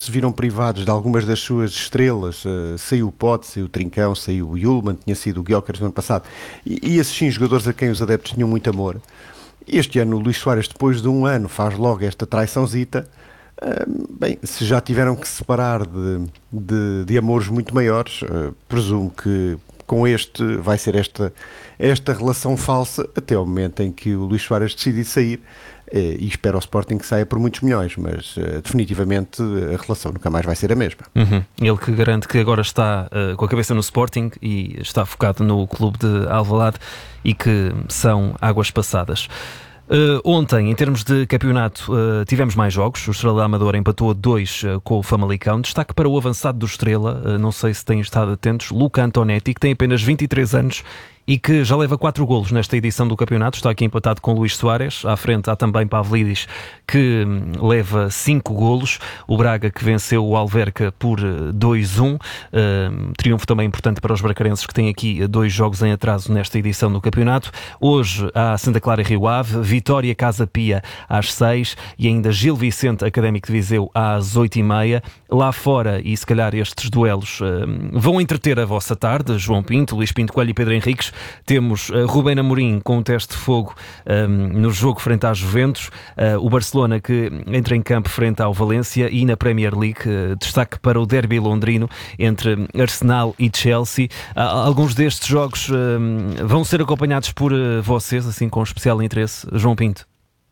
se viram privados de algumas das suas estrelas. Saiu o Pote, saiu o Trincão, saiu o Yulman, tinha sido o Gyökeres no ano passado. E esses sim, jogadores a quem os adeptos tinham muito amor. Este ano o Luís Soares, depois de um ano, faz logo esta traiçãozita. Bem, se já tiveram que se separar de amores muito maiores, presumo que com este vai ser esta relação falsa até o momento em que o Luís Soares decide sair, e espero ao Sporting que saia por muitos milhões, mas definitivamente a relação nunca mais vai ser a mesma. Ele que garante que agora está com a cabeça no Sporting e está focado no clube de Alvalade e que são águas passadas. Ontem, em termos de campeonato, tivemos mais jogos. O Estrela da Amadora empatou a 2 com o Famalicão. Destaque para o avançado do Estrela, não sei se têm estado atentos, Luca Antonetti, que tem apenas 23 anos e que já leva 4 golos nesta edição do campeonato. Está aqui empatado com Luís Soares. À frente há também Pavlidis, que leva 5 golos. O Braga, que venceu o Alverca por 2-1. Triunfo também importante para os bracarenses, que têm aqui 2 jogos em atraso nesta edição do campeonato. Hoje há Santa Clara Rio Ave, Vitória Casa Pia às 6 e ainda Gil Vicente Académico de Viseu às 8h30. Lá fora, e se calhar estes duelos vão entreter a vossa tarde, João Pinto, Luís Pinto Coelho e Pedro Henriques. Temos Rubén Amorim com um teste de fogo no jogo frente à Juventus, o Barcelona que entra em campo frente ao Valência, e na Premier League destaque para o derby londrino entre Arsenal e Chelsea. Alguns destes jogos vão ser acompanhados por vocês, assim com especial interesse, João Pinto?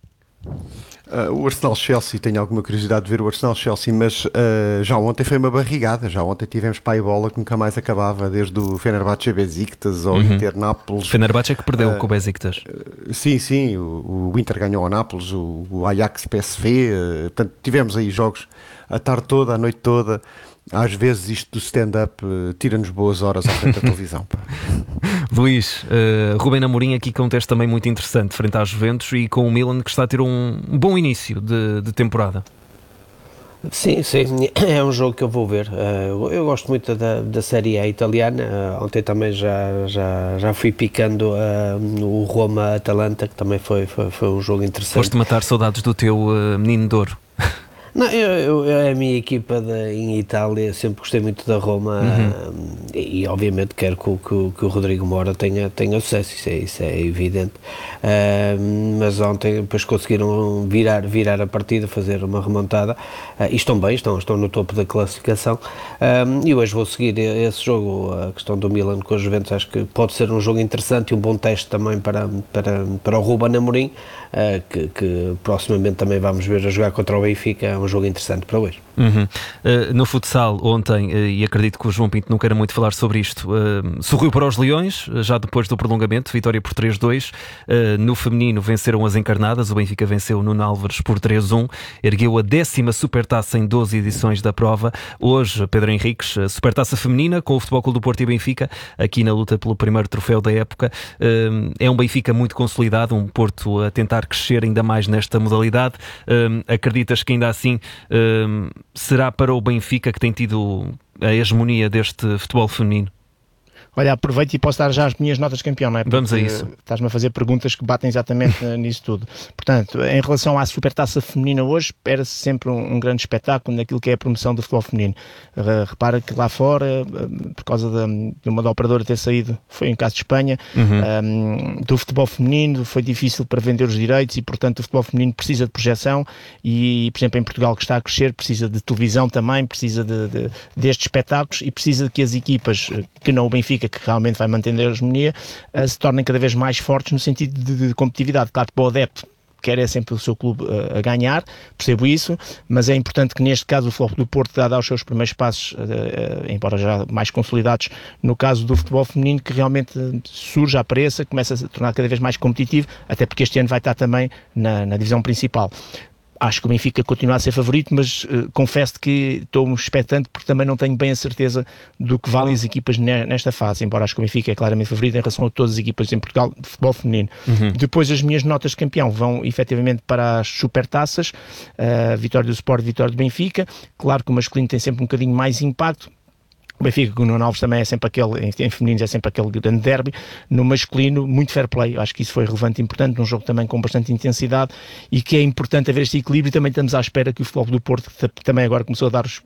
O Arsenal-Chelsea, tenho alguma curiosidade de ver o Arsenal-Chelsea, mas já ontem foi uma barrigada. Já ontem tivemos pai e bola que nunca mais acabava, desde o Fenerbahçe Besiktas ao Inter Nápoles. Fenerbahçe é que perdeu com o Besiktas. Sim, o Inter ganhou ao Nápoles, o Ajax PSV, portanto tivemos aí jogos a tarde toda, a noite toda. Às vezes isto do stand-up tira-nos boas horas à frente da televisão. Luís, Rubén Amorim aqui com um teste também muito interessante frente à Juventus e com o Milan, que está a ter um bom início de temporada. Sim, é um jogo que eu vou ver. Eu gosto muito da Série A italiana. Ontem também já fui picando o Roma-Atalanta, que também foi um jogo interessante. Foste matar saudades do teu menino de ouro. Não, a minha equipa em Itália, sempre gostei muito da Roma, e obviamente quero que o Rodrigo Mora tenha sucesso, isso é evidente, mas ontem depois conseguiram virar a partida, fazer uma remontada, e estão bem, estão no topo da classificação, e hoje vou seguir esse jogo, a questão do Milan com os Juventus. Acho que pode ser um jogo interessante e um bom teste também para o Rubén Amorim, que proximamente também vamos ver a jogar contra o Benfica. É um jogo interessante para hoje. No futsal ontem, e acredito que o João Pinto não queira muito falar sobre isto, sorriu para os Leões, já depois do prolongamento, vitória por 3-2. No feminino venceram as Encarnadas, o Benfica venceu o Nuno Álvares por 3-1, ergueu a 10ª supertaça em 12 edições da prova. Hoje, Pedro Henriques, supertaça feminina com o Futebol Clube do Porto e Benfica, aqui na luta pelo primeiro troféu da época. É um Benfica muito consolidado, um Porto a tentar crescer ainda mais nesta modalidade. Acreditas que ainda assim será para o Benfica, que tem tido a hegemonia deste futebol feminino? Olha, aproveito e posso dar já as minhas notas de campeão, não é? Porque vamos a isso. Estás-me a fazer perguntas que batem exatamente nisso tudo. Portanto, em relação à Supertaça feminina hoje, espera-se sempre um grande espetáculo naquilo que é a promoção do futebol feminino. Repara que lá fora, por causa de uma da operadora ter saído, foi em caso de Espanha, do futebol feminino foi difícil para vender os direitos e, portanto, o futebol feminino precisa de projeção e, por exemplo, em Portugal, que está a crescer, precisa de televisão também, precisa destes espetáculos e precisa que as equipas, que não o Benfica, que realmente vai mantendo a hegemonia, se tornem cada vez mais fortes no sentido de competitividade. Claro que para o adepto quer é sempre o seu clube a ganhar, percebo isso, mas é importante que neste caso o Futebol do Porto dá os seus primeiros passos, embora já mais consolidados, no caso do futebol feminino, que realmente surja, apareça, começa a se tornar cada vez mais competitivo, até porque este ano vai estar também na divisão principal. Acho que o Benfica continua a ser favorito, mas confesso que estou expectante porque também não tenho bem a certeza do que valem as equipas nesta fase, embora acho que o Benfica é claramente favorito em relação a todas as equipas em Portugal de futebol feminino. Depois as minhas notas de campeão vão efetivamente para as supertaças, vitória do Sport, vitória do Benfica. Claro que o masculino tem sempre um bocadinho mais impacto. O Benfica com o Nuno Alves também é sempre aquele, em femininos é sempre aquele grande derby. No masculino, muito fair play, acho que isso foi relevante e importante, num jogo também com bastante intensidade, e que é importante haver este equilíbrio. E também estamos à espera que o Futebol do Porto, que também agora começou a dar